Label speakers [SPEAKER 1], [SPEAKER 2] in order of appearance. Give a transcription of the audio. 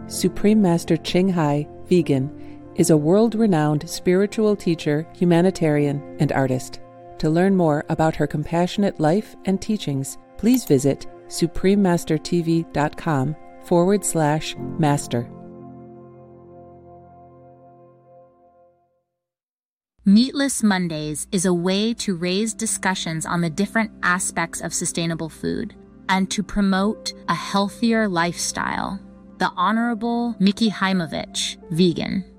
[SPEAKER 1] Supreme Master Ching Hai, vegan, is a world-renowned spiritual teacher, humanitarian, and artist. To learn more about her compassionate life and teachings, please visit suprememastertv.com/master.
[SPEAKER 2] Meatless Mondays is a way to raise discussions on the different aspects of sustainable food and to promote a healthier lifestyle. The Honorable Miki Haimovich, vegan.